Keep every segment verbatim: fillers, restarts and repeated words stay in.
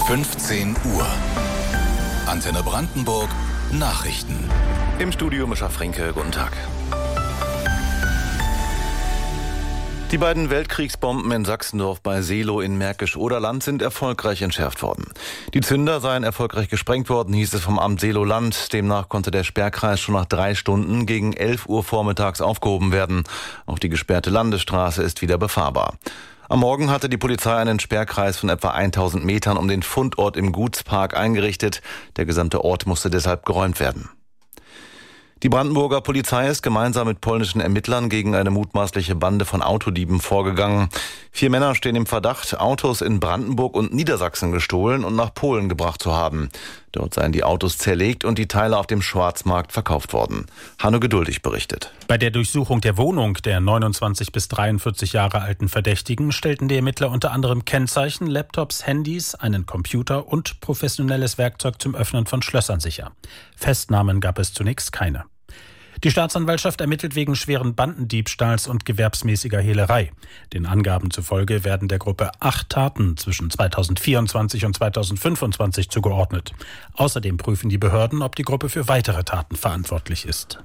fünfzehn Uhr. Antenne Brandenburg Nachrichten. Im Studio Mischa Frenke, guten Tag. Die beiden Weltkriegsbomben in Sachsendorf bei Seelow in Märkisch-Oderland sind erfolgreich entschärft worden. Die Zünder seien erfolgreich gesprengt worden, hieß es vom Amt Seelow-Land. Demnach konnte der Sperrkreis schon nach drei Stunden gegen elf Uhr vormittags aufgehoben werden. Auch die gesperrte Landesstraße ist wieder befahrbar. Am Morgen hatte die Polizei einen Sperrkreis von etwa tausend Metern um den Fundort im Gutspark eingerichtet. Der gesamte Ort musste deshalb geräumt werden. Die Brandenburger Polizei ist gemeinsam mit polnischen Ermittlern gegen eine mutmaßliche Bande von Autodieben vorgegangen. Vier Männer stehen im Verdacht, Autos in Brandenburg und Niedersachsen gestohlen und nach Polen gebracht zu haben. Dort seien die Autos zerlegt und die Teile auf dem Schwarzmarkt verkauft worden. Hanno Geduldig berichtet. Bei der Durchsuchung der Wohnung der neunundzwanzig bis dreiundvierzig Jahre alten Verdächtigen stellten die Ermittler unter anderem Kennzeichen, Laptops, Handys, einen Computer und professionelles Werkzeug zum Öffnen von Schlössern sicher. Festnahmen gab es zunächst keine. Die Staatsanwaltschaft ermittelt wegen schweren Bandendiebstahls und gewerbsmäßiger Hehlerei. Den Angaben zufolge werden der Gruppe acht Taten zwischen zweitausendvierundzwanzig und zweitausendfünfundzwanzig zugeordnet. Außerdem prüfen die Behörden, ob die Gruppe für weitere Taten verantwortlich ist.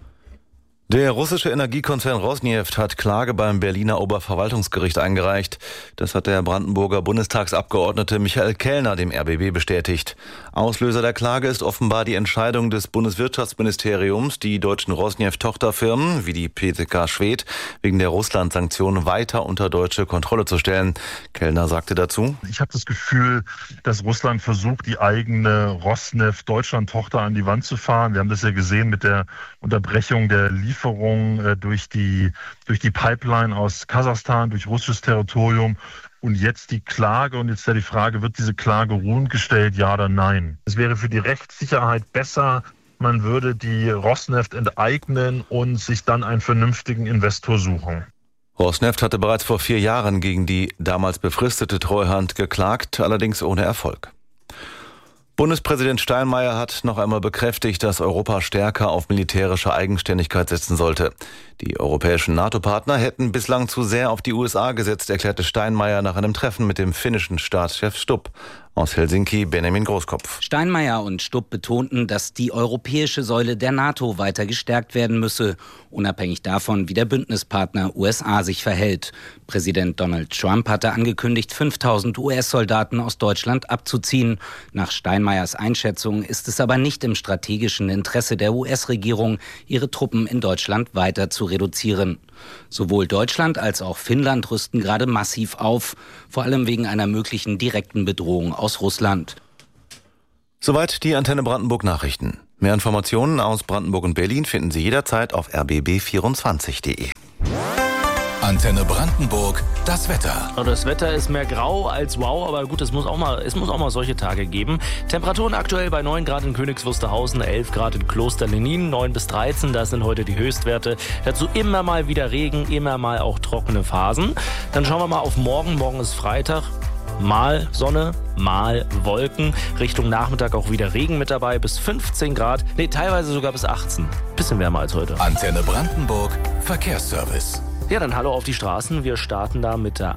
Der russische Energiekonzern Rosneft hat Klage beim Berliner Oberverwaltungsgericht eingereicht. Das hat der Brandenburger Bundestagsabgeordnete Michael Kellner dem R B B bestätigt. Auslöser der Klage ist offenbar die Entscheidung des Bundeswirtschaftsministeriums, die deutschen Rosneft-Tochterfirmen wie die P T K Schwedt wegen der Russland-Sanktionen weiter unter deutsche Kontrolle zu stellen. Kellner sagte dazu: Ich habe das Gefühl, dass Russland versucht, die eigene Rosneft-Deutschland-Tochter an die Wand zu fahren. Wir haben das ja gesehen mit der Unterbrechung der Lieferung durch die, durch die Pipeline aus Kasachstan, durch russisches Territorium. Und jetzt die Klage, und jetzt wäre die Frage, wird diese Klage ruhend gestellt, ja oder nein? Es wäre für die Rechtssicherheit besser, man würde die Rosneft enteignen und sich dann einen vernünftigen Investor suchen. Rosneft hatte bereits vor vier Jahren gegen die damals befristete Treuhand geklagt, allerdings ohne Erfolg. Bundespräsident Steinmeier hat noch einmal bekräftigt, dass Europa stärker auf militärische Eigenständigkeit setzen sollte. Die europäischen NATO-Partner hätten bislang zu sehr auf die U S A gesetzt, erklärte Steinmeier nach einem Treffen mit dem finnischen Staatschef Stubb. Aus Helsinki Benjamin Großkopf. Steinmeier und Stubb betonten, dass die europäische Säule der NATO weiter gestärkt werden müsse, unabhängig davon, wie der Bündnispartner U S A sich verhält. Präsident Donald Trump hatte angekündigt, fünftausend U S-Soldaten aus Deutschland abzuziehen. Nach Steinmeiers Einschätzung ist es aber nicht im strategischen Interesse der U S-Regierung, ihre Truppen in Deutschland weiter zu reduzieren. Sowohl Deutschland als auch Finnland rüsten gerade massiv auf, vor allem wegen einer möglichen direkten Bedrohung aus Russland. Soweit die Antenne Brandenburg Nachrichten. Mehr Informationen aus Brandenburg und Berlin finden Sie jederzeit auf r b b vierundzwanzig punkt de. Antenne Brandenburg, das Wetter. Das Wetter ist mehr grau als wow, aber gut, es muss auch mal, es muss auch mal solche Tage geben. Temperaturen aktuell bei neun Grad in Königs Wusterhausen, elf Grad in Kloster-Lenin, neun bis dreizehn, das sind heute die Höchstwerte. Dazu immer mal wieder Regen, immer mal auch trockene Phasen. Dann schauen wir mal auf morgen. Morgen ist Freitag. Mal Sonne, mal Wolken. Richtung Nachmittag auch wieder Regen mit dabei, bis fünfzehn Grad. Nee, teilweise sogar bis achtzehn. Bisschen wärmer als heute. Antenne Brandenburg, Verkehrsservice. Ja, dann hallo auf die Straßen. Wir starten da mit der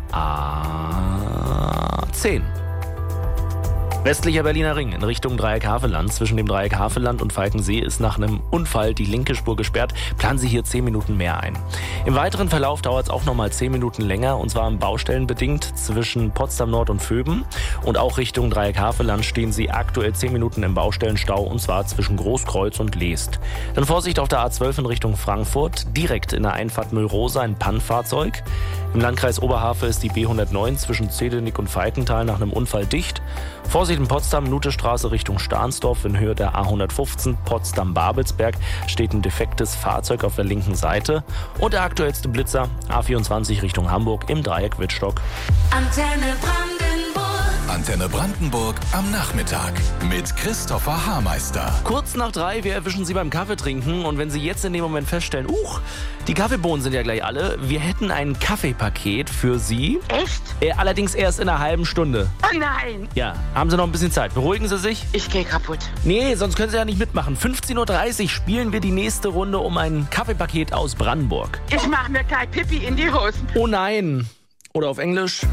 A zehn. Westlicher Berliner Ring in Richtung Dreieck-Havelland. Zwischen dem Dreieck-Havelland und Falkensee ist nach einem Unfall die linke Spur gesperrt. Planen Sie hier zehn Minuten mehr ein. Im weiteren Verlauf dauert es auch nochmal zehn Minuten länger, und zwar baustellenbedingt zwischen Potsdam Nord und Vöben. Und auch Richtung Dreieck-Havelland stehen Sie aktuell zehn Minuten im Baustellenstau, und zwar zwischen Großkreuz und Leest. Dann Vorsicht auf der A zwölf in Richtung Frankfurt. Direkt in der Einfahrt Müllrosa ein Pannenfahrzeug. Im Landkreis Oberhavel ist die B hundertneun zwischen Zedenick und Falkenthal nach einem Unfall dicht. Vorsicht in Potsdam, Nutestraße Richtung Stahnsdorf in Höhe der A hundertfünfzehn Potsdam-Babelsberg steht ein defektes Fahrzeug auf der linken Seite. Und der aktuellste Blitzer A vierundzwanzig Richtung Hamburg im Dreieck Wittstock. Antenne Brandenburg. Antenne Brandenburg am Nachmittag mit Christopher Haarmeister. Kurz nach drei, wir erwischen Sie beim Kaffee trinken, und wenn Sie jetzt in dem Moment feststellen, uch, die Kaffeebohnen sind ja gleich alle, wir hätten ein Kaffeepaket für Sie. Echt? Äh, allerdings erst in einer halben Stunde. Oh nein! Ja, haben Sie noch ein bisschen Zeit. Beruhigen Sie sich. Ich gehe kaputt. Nee, sonst können Sie ja nicht mitmachen. fünfzehn Uhr dreißig spielen wir die nächste Runde um ein Kaffeepaket aus Brandenburg. Ich mache mir gleich Pipi in die Hosen. Oh nein. Oder auf Englisch: